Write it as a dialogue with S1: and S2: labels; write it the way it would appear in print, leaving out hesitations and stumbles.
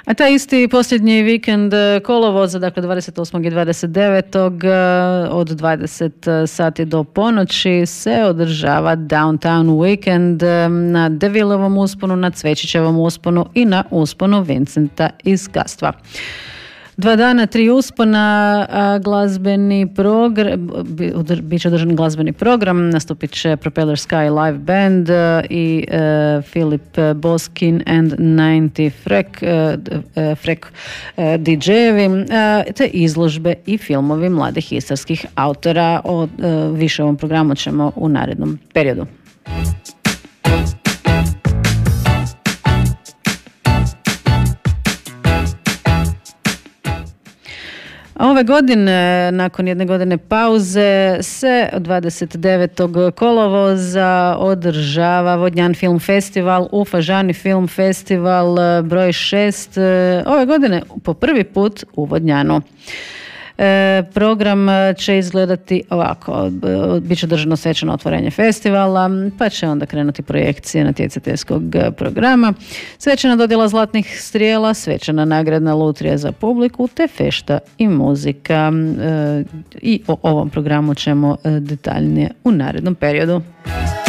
S1: A taj isti posljednji vikend kolovoza, dakle 28. i 29. od 20 sati do ponoći se održava Downtown Weekend na Devilovom usponu, na Cvečićevom usponu i na usponu Vincenta iz Kastva. 2 dana, 3 uspona, glazbeni program, bit će održan glazbeni program, nastupit će Propeller Sky Live Band i Philip Boskin and 90 Frek DJ-evi, te izložbe i filmovi mladih istarskih autora. O više ovom programu ćemo u narednom periodu. Ove godine, nakon jedne godine pauze, se 29. kolovoza održava Vodnjan Film Festival u Fažani Film Festival broj 6. Ove godine po prvi put u Vodnjanu. Program će izgledati ovako, bit će održano svečano otvorenje festivala, pa će onda krenuti projekcije natjecateljskog programa, svečana dodjela zlatnih strijela, svečana nagradna lutrija za publiku, te fešta i muzika. I o ovom programu ćemo detaljnije u narednom periodu.